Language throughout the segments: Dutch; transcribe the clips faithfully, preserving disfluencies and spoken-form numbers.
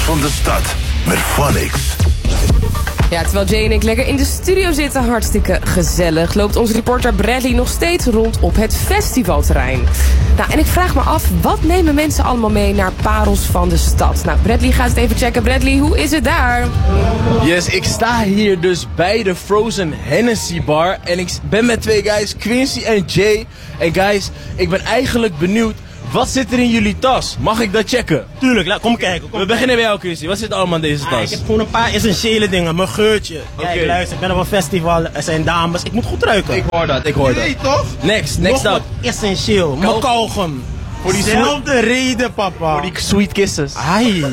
van de stad met Phonics. Ja, terwijl Jay en ik lekker in de studio zitten, hartstikke gezellig, loopt onze reporter Bradley nog steeds rond op het festivalterrein. Nou, en ik vraag me af, wat nemen mensen allemaal mee naar Parels van de Stad? Nou, Bradley gaat het even checken. Bradley, hoe is het daar? Yes, ik sta hier dus bij de Frozen Hennessy Bar. En ik ben met twee guys, Quincy en Jay. En guys, ik ben eigenlijk benieuwd, wat zit er in jullie tas? Mag ik dat checken? Tuurlijk, laat, kom kijken. Kom We beginnen bij jou, Quincy. Wat zit er allemaal in deze Ah, tas? ik heb gewoon een paar essentiële dingen. Mijn geurtje. Kijk, Oké. luister, ik ben op een festival. Er zijn dames. Ik moet goed ruiken. Ik hoor dat, ik hoor dat. Nee, toch? Next, Nog next up. wat essentieel. Mijn kauwgom. Voor die Zelfde reden, papa. Voor die sweet kisses. Ai.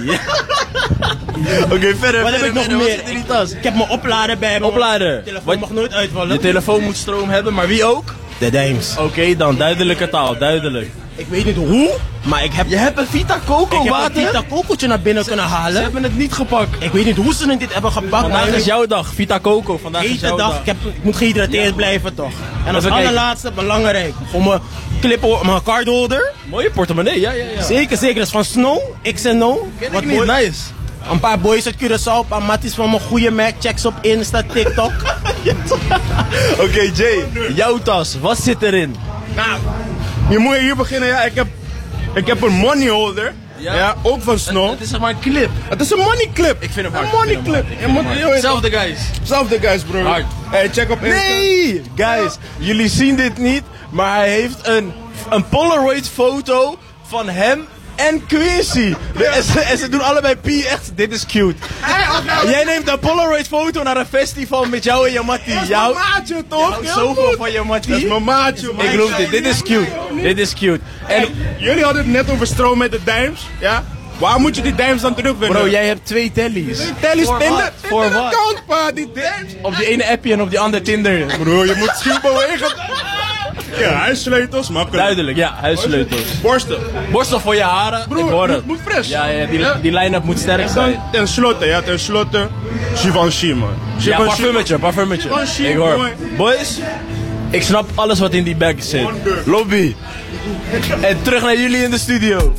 Oké, verder. Wat heb ik nog verder, meer? Wat zit in die tas? Ik heb mijn oplader bij me. Oplader. De telefoon Wat- mag nooit uitvallen. Je telefoon moet stroom hebben, maar wie ook? De dames. Oké, dan duidelijke taal, duidelijk. Ik weet niet hoe, maar ik heb... Je hebt een Vita Coco ik heb water? een Vita Cocootje naar binnen kunnen Ze halen. hebben het niet gepakt. Ik weet niet hoe ze dit hebben gepakt. Vandaag maar is jouw dag, Vita Coco. Vandaag is Hete jouw dag. dag. Ik, heb, ik moet gehydrateerd blijven toch. En als Even kijken. allerlaatste, belangrijk, voor mijn clip, mijn cardholder. Mooie portemonnee, ja, ja, ja. Zeker, zeker. Dat is van Snow, X en O. Ken Wat ik niet, mooi. nice. Een paar boys uit Curaçao, een paar matties van mijn goede Mac. Checks op Insta, TikTok. Oké, Jay, jouw tas, wat zit erin? Nou, je moet hier beginnen. Ja, ik heb, ik heb een money holder. Ja. Ja, ook van Snow. Het is zeg maar een clip. Het is een money clip. Ik vind hem Een hard. money ik vind hem clip. hard, ik Je vind moet, hem je hard. weet- Zelfde guys. Zelfde guys, bro. Hard. Hey, check op Insta. Nee! Guys, jullie zien dit niet, maar hij heeft een, een Polaroid foto van hem en Quincy. De- En, ze, en ze doen allebei P echt, dit is cute. Jij neemt een Polaroid foto naar een festival met jou en je mattie. Dat is Jou, mijn maatje, toch? houdt Heel zoveel goed. van je mattie. Dat is mijn maatje, man. Ik geloof dit, dit is cute. Dit is cute. En Jullie hadden het net over stroom met de dimes. Ja? Waar moet je die dimes dan terugvinden? bro, jij hebt twee tellies. Telly Voor Tinder. wat? Voor Tinder wat? account, pa. Die dimes. Op die ene appje en op die andere Tinder. Bro, je moet zien bewegen. Ja, huissleutels, makkelijk. Duidelijk, ja, huissleutels. Borstel. Borstel voor je haren, Broer, ik hoor het. moet, moet fris. Ja, ja, die, Ja. die line-up moet sterk En zijn. dan ten slotte, ja, ten slotte, Givenchy, man. Ja, Givenchy. parfumetje, parfumetje. Givenchy, Ik hoor. mooi. Boys, ik snap alles wat in die bag zit. Lobby. En terug naar jullie in de studio.